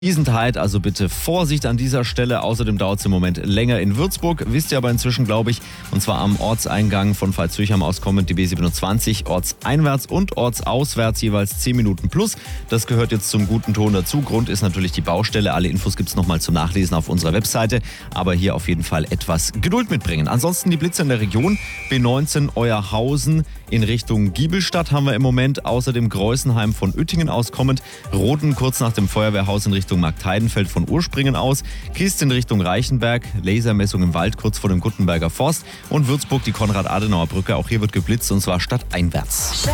Anwesenheit, also bitte Vorsicht an dieser Stelle. Außerdem dauert es im Moment länger in Würzburg, wisst ihr aber inzwischen, glaube ich, und zwar am Ortseingang von Pfalz-Zürchheim aus kommend die B27, ortseinwärts und ortsauswärts jeweils 10 Minuten plus. Das gehört jetzt zum guten Ton dazu. Grund ist natürlich die Baustelle. Alle Infos gibt es nochmal zum Nachlesen auf unserer Webseite, aber hier auf jeden Fall etwas Geduld mitbringen. Ansonsten die Blitze in der Region, B19 Euerhausen in Richtung Giebelstadt haben wir im Moment, außerdem Greußenheim von Uettingen aus kommend, Roden kurz nach dem Feuerwehrhaus in Richtung Marktheidenfeld von Urspringen aus, Kist in Richtung Reichenberg, Lasermessung im Wald kurz vor dem Guttenberger Forst und Würzburg die Konrad-Adenauer-Brücke. Auch hier wird geblitzt und zwar stadteinwärts.